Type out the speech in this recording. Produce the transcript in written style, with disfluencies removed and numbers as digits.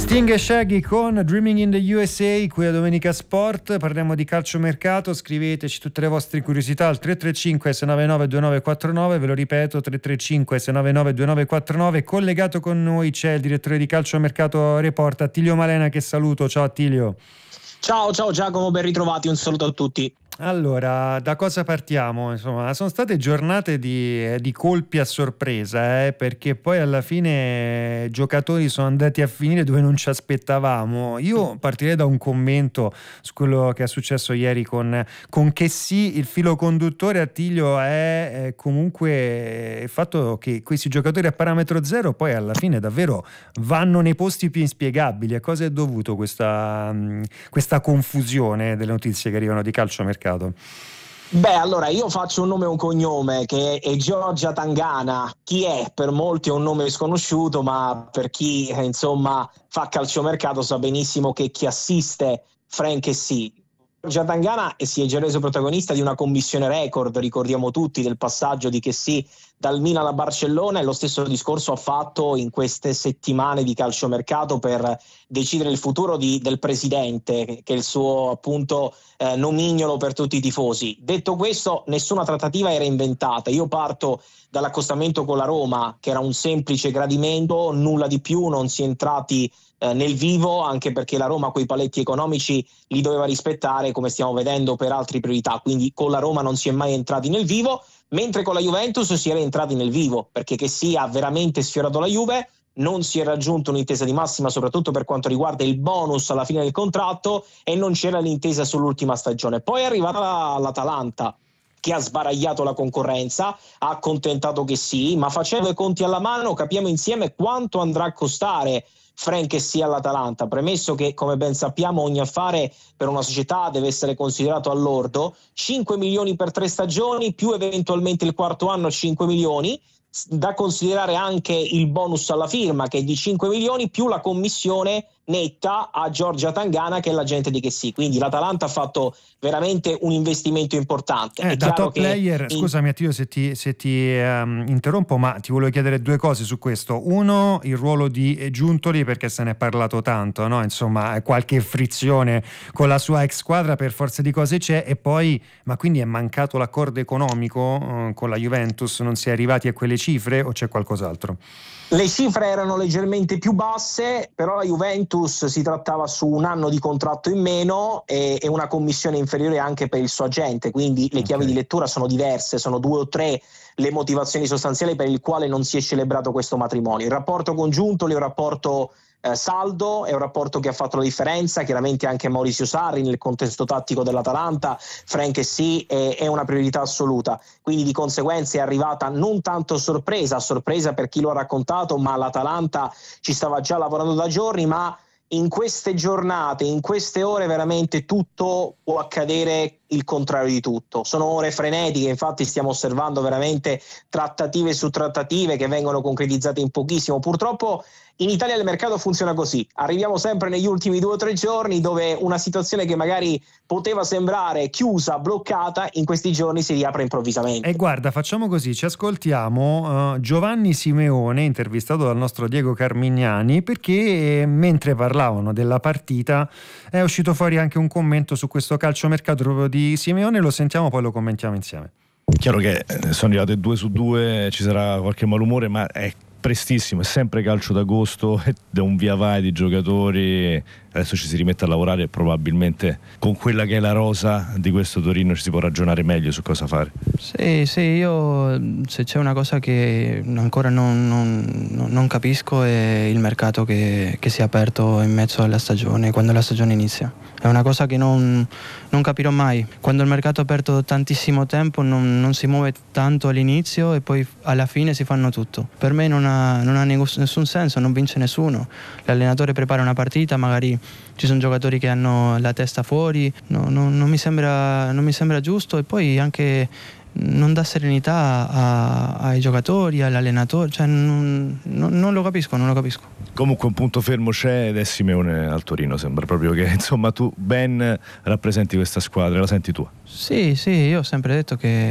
Sting e Shaggy con Dreaming in the USA, qui a Domenica Sport. Parliamo di calciomercato. Scriveteci tutte le vostre curiosità al 335 699 2949, ve lo ripeto, 335 699 2949. Collegato con noi c'è il direttore di Calciomercato Report, Attilio Malena, che saluto. Ciao Attilio. Ciao Giacomo, ben ritrovati, un saluto a tutti. Allora, da cosa partiamo? Insomma, sono state giornate di colpi a sorpresa, perché poi alla fine giocatori sono andati a finire dove non ci aspettavamo. Io partirei da un commento su quello che è successo ieri con Chessy. Il filo conduttore, Attilio, è comunque il fatto che questi giocatori a parametro zero poi alla fine davvero vanno nei posti più inspiegabili. A cosa è dovuto questa confusione delle notizie che arrivano di calciomercato? Beh, allora io faccio un nome e un cognome che è Giorgia Tangana. Chi è? Per molti è un nome sconosciuto, ma per chi insomma fa calciomercato sa benissimo che chi assiste Frank Chessy. Giorgia Tangana si è già reso protagonista di una commissione record, ricordiamo tutti, del passaggio di Chessy dal Milan alla Barcellona, e lo stesso discorso ha fatto in queste settimane di calciomercato per decidere il futuro del presidente, che è il suo appunto nomignolo per tutti i tifosi. Detto questo, nessuna trattativa era inventata. Io parto dall'accostamento con la Roma, che era un semplice gradimento, nulla di più, non si è entrati nel vivo, anche perché la Roma quei paletti economici li doveva rispettare, come stiamo vedendo, per altre priorità. Quindi con la Roma non si è mai entrati nel vivo, mentre con la Juventus si era entrati nel vivo, perché che sia veramente sfiorato la Juve, non si è raggiunto un'intesa di massima, soprattutto per quanto riguarda il bonus alla fine del contratto, e non c'era l'intesa sull'ultima stagione. Poi è arrivata l'Atalanta, che ha sbaragliato la concorrenza, ha accontentato Chessy, ma facendo i conti alla mano capiamo insieme quanto andrà a costare Frank Chessy all'Atalanta, premesso che, come ben sappiamo, ogni affare per una società deve essere considerato al lordo. 5 milioni per 3 stagioni, più eventualmente il quarto anno 5 milioni, da considerare anche il bonus alla firma, che è di 5 milioni, più la commissione netta a Giorgia Tangana, che è l'agente di Chessy. Quindi l'Atalanta ha fatto veramente un investimento importante. È da top che player, scusami Attilio se ti interrompo, ma ti volevo chiedere due cose su questo. Uno, il ruolo di Giuntoli, perché se ne è parlato tanto, no? Insomma, qualche frizione con la sua ex squadra per forza di cose c'è. E poi, ma quindi è mancato l'accordo economico con la Juventus? Non si è arrivati a quelle cifre o c'è qualcos'altro? Le cifre erano leggermente più basse, però la Juventus si trattava su un anno di contratto in meno e una commissione inferiore anche per il suo agente, quindi le chiavi di lettura sono diverse, sono 2 o 3 le motivazioni sostanziali per il quale non si è celebrato questo matrimonio. Il rapporto con Giuntoli è un rapporto saldo, è un rapporto che ha fatto la differenza. Chiaramente anche Maurizio Sarri nel contesto tattico dell'Atalanta, Frank Chessy è una priorità assoluta, quindi di conseguenza è arrivata non tanto a sorpresa per chi lo ha raccontato, ma l'Atalanta ci stava già lavorando da giorni. Ma in queste giornate, in queste ore, veramente tutto può accadere, il contrario di tutto. Sono ore frenetiche, infatti stiamo osservando veramente trattative su trattative che vengono concretizzate in pochissimo. Purtroppo in Italia il mercato funziona così, arriviamo sempre negli ultimi 2 o 3 giorni, dove una situazione che magari poteva sembrare chiusa, bloccata, in questi giorni si riapre improvvisamente. E guarda, facciamo così, ci ascoltiamo Giovanni Simeone, intervistato dal nostro Diego Carmignani, perché mentre parlavano della partita è uscito fuori anche un commento su questo calciomercato proprio di Simeone. Lo sentiamo, poi lo commentiamo insieme. Chiaro che sono arrivate 2 su 2, ci sarà qualche malumore, ma è prestissimo, è sempre calcio d'agosto, è un via vai di giocatori. Adesso ci si rimette a lavorare e probabilmente con quella che è la rosa di questo Torino ci si può ragionare meglio su cosa fare. Sì, io se c'è una cosa che ancora non capisco è il mercato che si è aperto in mezzo alla stagione, quando la stagione inizia. È una cosa che non capirò mai. Quando il mercato è aperto tantissimo tempo non si muove tanto all'inizio e poi alla fine si fanno tutto. Per me non ha nessun senso, non vince nessuno. L'allenatore prepara una partita, magari ci sono giocatori che hanno la testa fuori, non mi sembra giusto, e poi anche non dà serenità ai giocatori, all'allenatore, cioè non lo capisco. Comunque un punto fermo c'è ed è Simeone al Torino. Sembra proprio che insomma tu ben rappresenti questa squadra, la senti tua. Sì, io ho sempre detto che